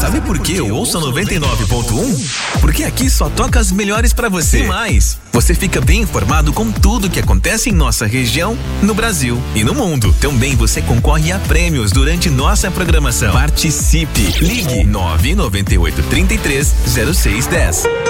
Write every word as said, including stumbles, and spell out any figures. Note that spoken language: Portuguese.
Sabe por que eu ouço noventa e nove ponto um? Porque aqui só toca as melhores pra você. E mais, você fica bem informado com tudo que acontece em nossa região, no Brasil e no mundo. Também você concorre a prêmios durante nossa programação. Participe. Ligue nove nove oito, três três, zero seis um zero.